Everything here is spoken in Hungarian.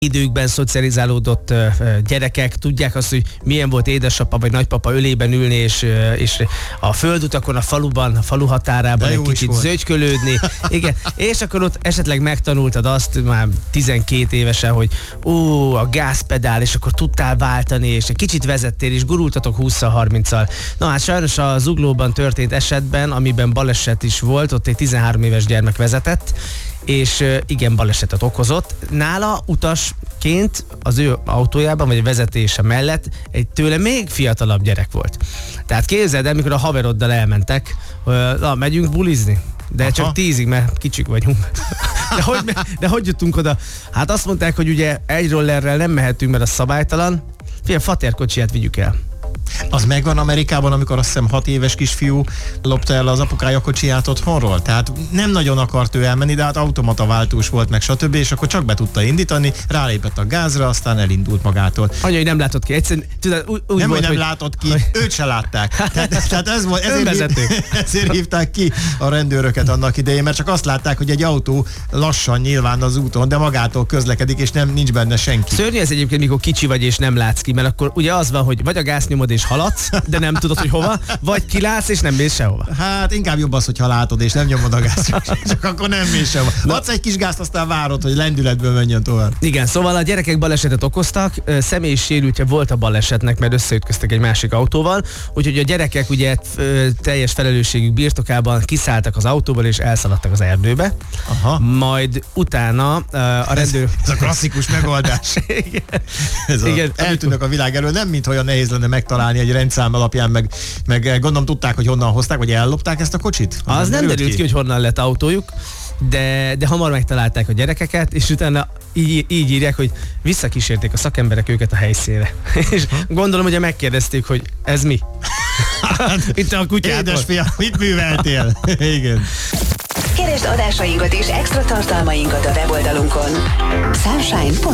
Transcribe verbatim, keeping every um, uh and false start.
időkben szocializálódott gyerekek tudják azt, hogy milyen volt édesapa vagy nagypapa ölében ülni, és, és a földutakon, a faluban, a falu határában egy kicsit zögykölődni. Igen, és akkor ott esetleg megtanultad azt már tizenkét évesen, hogy ó, a gázpedál, és akkor tudtál váltani, és egy kicsit vezettél, és gurultatok húsz-harminccal. Na hát sajnos a Zuglóban történt esetben, amiben baleset is volt, ott egy tizenhárom éves gyermek vezetett, és igen, balesetet okozott. Nála utasként az ő autójában, vagy a vezetése mellett egy tőle még fiatalabb gyerek volt. Tehát képzeld el, mikor a haveroddal elmentek, na, megyünk bulizni. De Aha. csak tízig, mert kicsik vagyunk. De hogy, de hogy jutunk oda? Hát azt mondták, hogy ugye egy rollerrel nem mehetünk, mert az szabálytalan. Figyelj, fatérkocsiját vigyük el. Az megvan Amerikában, amikor azt hiszem hat éves kisfiú lopta el az apukája kocsiját otthonról. Tehát nem nagyon akart ő elmenni, de hát automata váltós volt, meg stb. És akkor csak be tudta indítani, rálépett a gázra, aztán elindult magától. Anya, hogy nem látott ki. Egyszerűen, tudod, úgy nem, volt, hogy nem hogy... látott ki, hogy... őt se látták. Tehát, tehát ez volt, ezért, hív, ezért hívták ki a rendőröket annak idején, mert csak azt látták, hogy egy autó lassan nyilván az úton, de magától közlekedik, és nem nincs benne senki. Szörnyű ez egyébként, mikor kicsi vagy és nem látsz ki, mert akkor ugye az van, hogy vagy a gáznyomod és haladsz, de nem tudod, hogy hova, vagy kilátsz és nem mész sehova. Hát inkább jobb az, hogyha látod és nem nyomod a gázt, csak akkor nem mész sehova. Adsz egy kis gázt, aztán várod, hogy lendületből menjen tovább. Igen, szóval a gyerekek balesetet okoztak, személyi sérültje volt a balesetnek, mert összeütköztek egy másik autóval, úgyhogy a gyerekek ugye teljes felelősségük birtokában kiszálltak az autóból és elszaladtak az erdőbe. Aha. Majd utána a rendőr... Ez, ez a klasszikus megoldás. Igen. Ez a, Igen, eltűnök a világ elől, nem mint olyan nehéz lenne megtalálni egy rendszám alapján, meg, meg gondolom tudták, hogy honnan hozták, vagy ellopták ezt a kocsit? Az, az nem derült ki? ki, hogy honnan lett autójuk, de, de hamar megtalálták a gyerekeket, és utána így, így írják, hogy visszakísérték a szakemberek őket a helyszínre. És gondolom, hogy megkérdezték, hogy ez mi? Itt a kutyától. Édesfiam, mit műveltél? Igen. Keresd adásainkat és extra tartalmainkat a weboldalunkon. Sunshine.